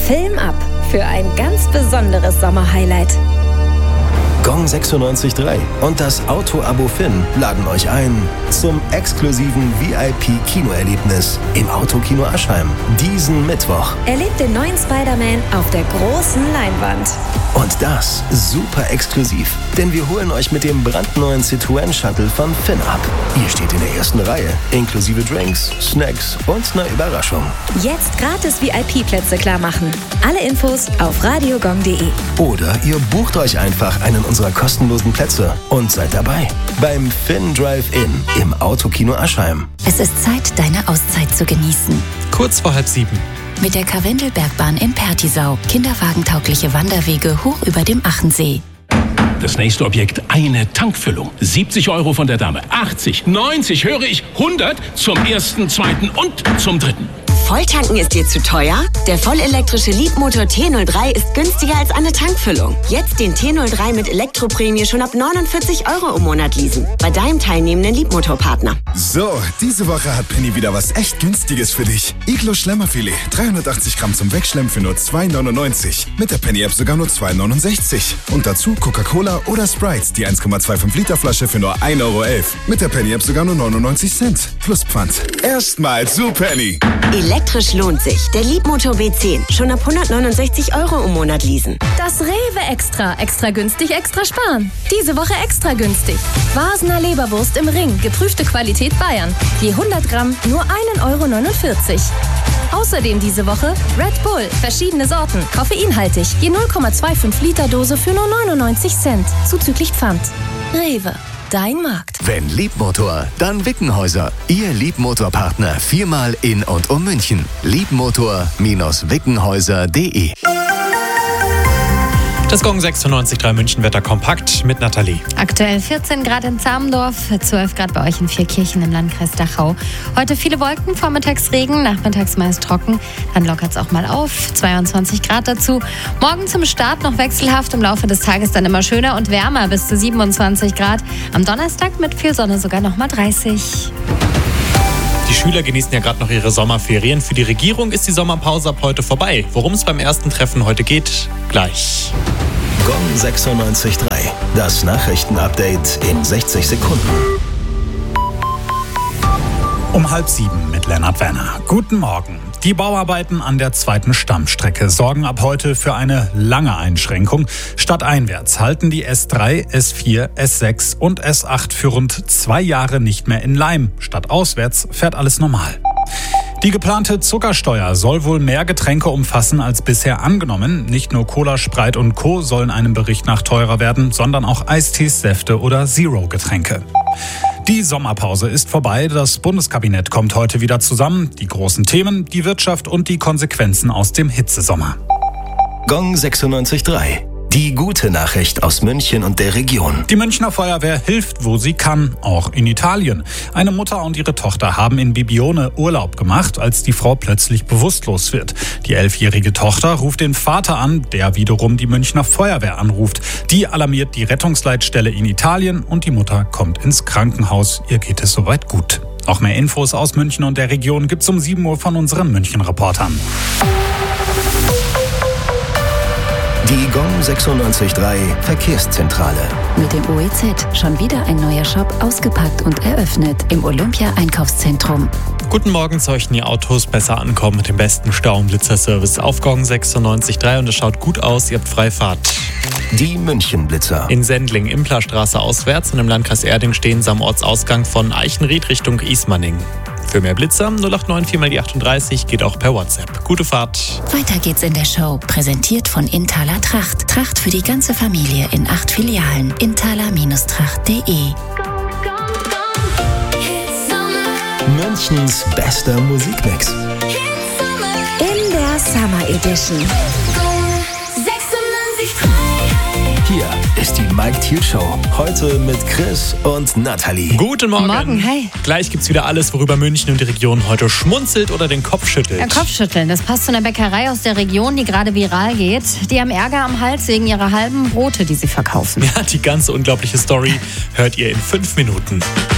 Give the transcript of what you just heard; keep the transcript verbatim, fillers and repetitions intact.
Film ab für ein ganz besonderes Sommerhighlight. Gong sechsundneunzig Komma drei und das Auto-Abo Finn laden euch ein zum exklusiven V I P-Kinoerlebnis im Autokino Aschheim diesen Mittwoch. Erlebt den neuen Spider-Man auf der großen Leinwand. Und das super exklusiv, denn wir holen euch mit dem brandneuen Citroën Shuttle von Finn ab. Ihr steht in der ersten Reihe, inklusive Drinks, Snacks und einer Überraschung. Jetzt gratis V I P-Plätze klar machen. Alle Infos auf radiogong punkt de. Oder ihr bucht euch einfach einen unserer kostenlosen Plätze und seid dabei beim Finn Drive-In im Autokino Aschheim. Es ist Zeit, deine Auszeit zu genießen. Kurz vor halb sieben. Mit der Karwendelbergbahn in Pertisau. Kinderwagentaugliche Wanderwege hoch über dem Achensee. Das nächste Objekt, eine Tankfüllung. siebzig Euro von der Dame. achtzig, neunzig, höre ich, hundert zum ersten, zweiten und zum dritten. Volltanken ist dir zu teuer? Der vollelektrische Leapmotor T null drei ist günstiger als eine Tankfüllung. Jetzt den T null drei mit Elektroprämie schon ab neunundvierzig Euro im Monat leasen. Bei deinem teilnehmenden Leapmotor-Partner. So, diese Woche hat Penny wieder was echt Günstiges für dich. Iglo Schlemmerfilet, dreihundertachtzig Gramm zum Wegschlemmen für nur zwei neunundneunzig. Mit der Penny-App sogar nur zwei neunundsechzig. Und dazu Coca-Cola oder Sprite, die eins Komma fünfundzwanzig Liter Flasche für nur ein Euro elf. Mit der Penny-App sogar nur neunundneunzig Cent. Plus Pfand. Erstmal zu Penny. Elektrisch lohnt sich. Der Leapmotor B zehn. Schon ab hundertneunundsechzig Euro im Monat leasen. Das Rewe Extra. Extra günstig, extra sparen. Diese Woche extra günstig. Wasener Leberwurst im Ring. Geprüfte Qualität Bayern. Je hundert Gramm nur ein Euro neunundvierzig. Außerdem diese Woche Red Bull. Verschiedene Sorten. Koffeinhaltig. Je null Komma fünfundzwanzig Liter Dose für nur neunundneunzig Cent. Zuzüglich Pfand. Rewe. Dein Markt. Wenn Leapmotor, dann Wickenhäuser. Ihr Leapmotor-Partner viermal in und um München. Leapmotor Wickenhäuser punkt de. Das Gong sechsundneunzig Komma drei München Wetter kompakt mit Nathalie. Aktuell vierzehn Grad in Zamendorf, zwölf Grad bei euch in Vierkirchen im Landkreis Dachau. Heute viele Wolken, vormittags Regen, nachmittags meist trocken. Dann lockert es auch mal auf, zweiundzwanzig Grad dazu. Morgen zum Start noch wechselhaft, im Laufe des Tages dann immer schöner und wärmer, bis zu siebenundzwanzig Grad. Am Donnerstag mit viel Sonne sogar noch mal dreißig. Die Schüler genießen ja gerade noch ihre Sommerferien. Für die Regierung ist die Sommerpause ab heute vorbei. Worum es beim ersten Treffen heute geht, gleich. Gong sechsundneunzig Komma drei. Das Nachrichtenupdate in sechzig Sekunden. Um halb sieben mit Lennart Werner. Guten Morgen. Die Bauarbeiten an der zweiten Stammstrecke sorgen ab heute für eine lange Einschränkung. Stadteinwärts halten die S drei, S vier, S sechs und S acht für rund zwei Jahre nicht mehr in Leim. Stadtauswärts fährt alles normal. Die geplante Zuckersteuer soll wohl mehr Getränke umfassen als bisher angenommen. Nicht nur Cola, Sprite und Co. sollen einem Bericht nach teurer werden, sondern auch Eistees, Säfte oder Zero-Getränke. Die Sommerpause ist vorbei, das Bundeskabinett kommt heute wieder zusammen. Die großen Themen, die Wirtschaft und die Konsequenzen aus dem Hitzesommer. Gong sechsundneunzig Komma drei. Die gute Nachricht aus München und der Region. Die Münchner Feuerwehr hilft, wo sie kann, auch in Italien. Eine Mutter und ihre Tochter haben in Bibione Urlaub gemacht, als die Frau plötzlich bewusstlos wird. Die elfjährige Tochter ruft den Vater an, der wiederum die Münchner Feuerwehr anruft. Die alarmiert die Rettungsleitstelle in Italien und die Mutter kommt ins Krankenhaus. Ihr geht es soweit gut. Noch mehr Infos aus München und der Region gibt's um sieben Uhr von unseren München-Reportern. Die Gong sechsundneunzig Komma drei Verkehrszentrale. Mit dem O E Z schon wieder ein neuer Shop ausgepackt und eröffnet im Olympia-Einkaufszentrum. Guten Morgen, sollten Ihr Autos besser ankommen mit dem besten Stau- und Blitzerservice auf Gong sechsundneunzig Komma drei und es schaut gut aus, ihr habt Freifahrt. Die München-Blitzer. In Sendling, Implerstraße auswärts und im Landkreis Erding stehen sie am Ortsausgang von Eichenried Richtung Ismaning. Für mehr Blitzer null acht neun vier mal die achtunddreißig geht auch per WhatsApp. Gute Fahrt. Weiter geht's in der Show. Präsentiert von Inthaler Tracht. Tracht für die ganze Familie in acht Filialen. inthaler Tracht punkt de. Münchens bester Musikmix. In der Summer Edition. Hier ist die Mike Thiel Show. Heute mit Chris und Nathalie. Guten Morgen. Morgen, hi. Gleich gibt's wieder alles, worüber München und die Region heute schmunzelt oder den Kopf schüttelt. Ja, Kopfschütteln, das passt zu einer Bäckerei aus der Region, die gerade viral geht. Die haben Ärger am Hals wegen ihrer halben Brote, die sie verkaufen. Ja, die ganze unglaubliche Story hört ihr in fünf Minuten.